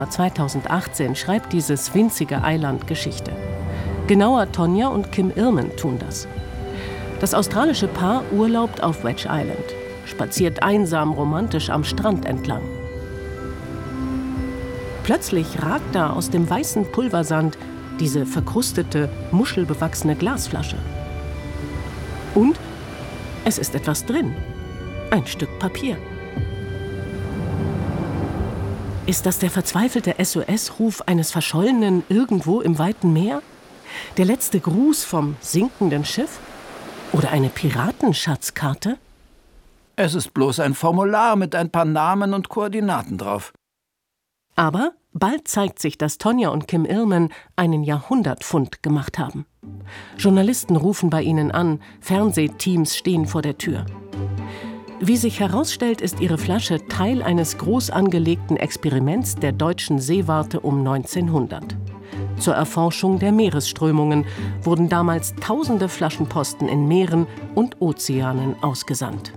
2018 schreibt dieses winzige Eiland Geschichte. Genauer, Tonya und Kim Irman tun das. Das australische Paar urlaubt auf Wedge Island, spaziert einsam romantisch am Strand entlang. Plötzlich ragt da aus dem weißen Pulversand diese verkrustete, muschelbewachsene Glasflasche. Und es ist etwas drin. Ein Stück Papier. Ist das der verzweifelte SOS-Ruf eines Verschollenen irgendwo im weiten Meer? Der letzte Gruß vom sinkenden Schiff? Oder eine Piratenschatzkarte? Es ist bloß ein Formular mit ein paar Namen und Koordinaten drauf. Aber bald zeigt sich, dass Tonya und Kim Irman einen Jahrhundertfund gemacht haben. Journalisten rufen bei ihnen an, Fernsehteams stehen vor der Tür. Wie sich herausstellt, ist ihre Flasche Teil eines groß angelegten Experiments der deutschen Seewarte um 1900. Zur Erforschung der Meeresströmungen wurden damals tausende Flaschenposten in Meeren und Ozeanen ausgesandt.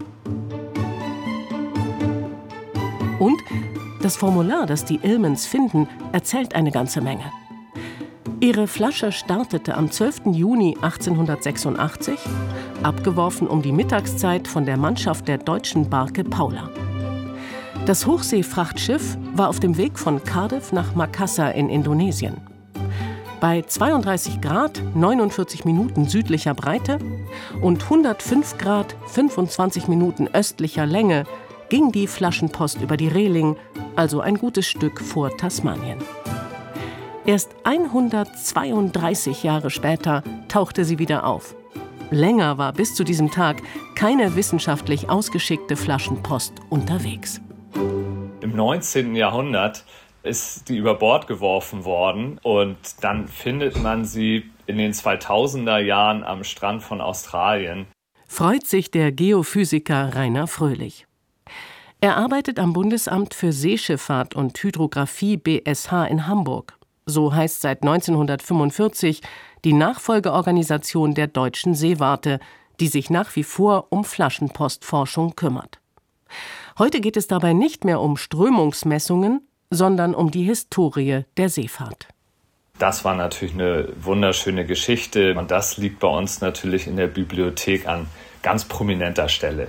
Und das Formular, das die Irmans finden, erzählt eine ganze Menge. Ihre Flasche startete am 12. Juni 1886, abgeworfen um die Mittagszeit von der Mannschaft der deutschen Barke Paula. Das Hochseefrachtschiff war auf dem Weg von Cardiff nach Makassar in Indonesien. Bei 32 Grad, 49 Minuten südlicher Breite und 105 Grad, 25 Minuten östlicher Länge ging die Flaschenpost über die Reling, also ein gutes Stück vor Tasmanien. Erst 132 Jahre später tauchte sie wieder auf. Länger war bis zu diesem Tag keine wissenschaftlich ausgeschickte Flaschenpost unterwegs. Im 19. Jahrhundert ist die über Bord geworfen worden und dann findet man sie in den 2000er Jahren am Strand von Australien. Freut sich der Geophysiker Rainer Fröhlich. Er arbeitet am Bundesamt für Seeschifffahrt und Hydrographie BSH in Hamburg. So heißt seit 1945 die Nachfolgeorganisation der Deutschen Seewarte, die sich nach wie vor um Flaschenpostforschung kümmert. Heute geht es dabei nicht mehr um Strömungsmessungen, sondern um die Historie der Seefahrt. Das war natürlich eine wunderschöne Geschichte und das liegt bei uns natürlich in der Bibliothek an ganz prominenter Stelle.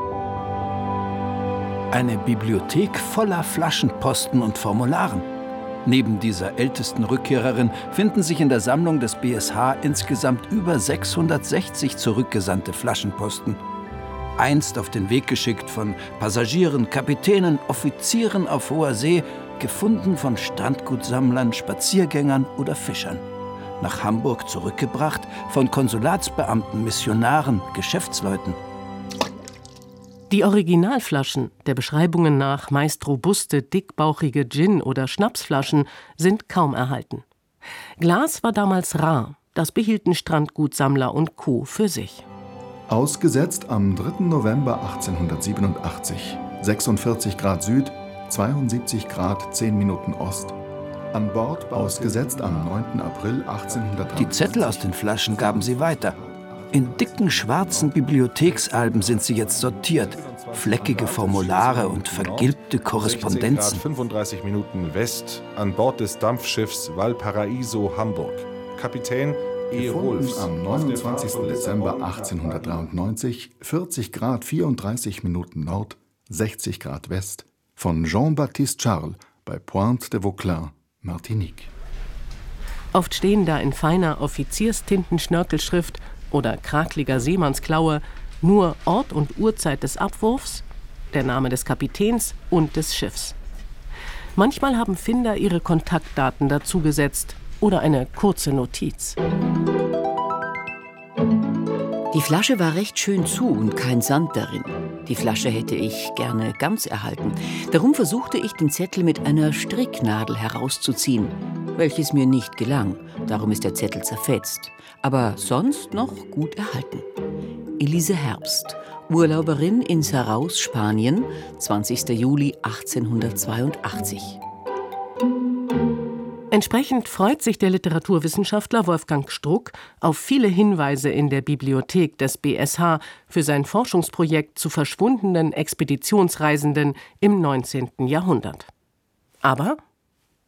Eine Bibliothek voller Flaschenposten und Formularen. Neben dieser ältesten Rückkehrerin finden sich in der Sammlung des BSH insgesamt über 660 zurückgesandte Flaschenposten. Einst auf den Weg geschickt von Passagieren, Kapitänen, Offizieren auf hoher See, gefunden von Strandgutsammlern, Spaziergängern oder Fischern. Nach Hamburg zurückgebracht von Konsulatsbeamten, Missionaren, Geschäftsleuten. Die Originalflaschen, der Beschreibungen nach meist robuste, dickbauchige Gin- oder Schnapsflaschen, sind kaum erhalten. Glas war damals rar, das behielten Strandgutsammler und Co. für sich. Ausgesetzt am 3. November 1887, 46 Grad Süd, 72 Grad 10 Minuten Ost. An Bord ausgesetzt am 9. April 1883. Die Zettel aus den Flaschen gaben sie weiter. In dicken schwarzen Bibliotheksalben sind sie jetzt sortiert. Fleckige Formulare und vergilbte Korrespondenzen. 16 Grad 35 Minuten West an Bord des Dampfschiffs Valparaiso, Hamburg. Kapitän E. Rolfs. Am 29. Dezember 1893, 40 Grad 34 Minuten Nord, 60 Grad West, von Jean-Baptiste Charles bei Pointe de Vauclin, Martinique. Oft stehen da in feiner Offizierstintenschnörkelschrift oder krakeliger Seemannsklaue nur Ort und Uhrzeit des Abwurfs, der Name des Kapitäns und des Schiffs. Manchmal haben Finder ihre Kontaktdaten dazugesetzt oder eine kurze Notiz. Die Flasche war recht schön zu und kein Sand darin. Die Flasche hätte ich gerne ganz erhalten. Darum versuchte ich, den Zettel mit einer Stricknadel herauszuziehen, welches mir nicht gelang. Darum ist der Zettel zerfetzt, aber sonst noch gut erhalten. Elise Herbst, Urlauberin in Saraus, Spanien, 20. Juli 1882. Entsprechend freut sich der Literaturwissenschaftler Wolfgang Struck auf viele Hinweise in der Bibliothek des BSH für sein Forschungsprojekt zu verschwundenen Expeditionsreisenden im 19. Jahrhundert. Aber